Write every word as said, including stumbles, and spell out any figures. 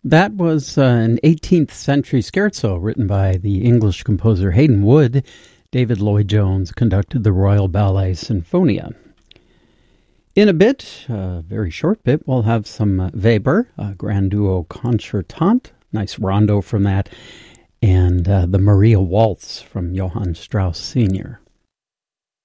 That was uh, an eighteenth century scherzo written by the English composer Haydn Wood. David Lloyd-Jones conducted the Royal Ballet Sinfonia. In a bit, a very short bit, we'll have some uh, Weber, a Grand Duo Concertante, nice rondo from that, and uh, the Maria Waltz from Johann Strauss Senior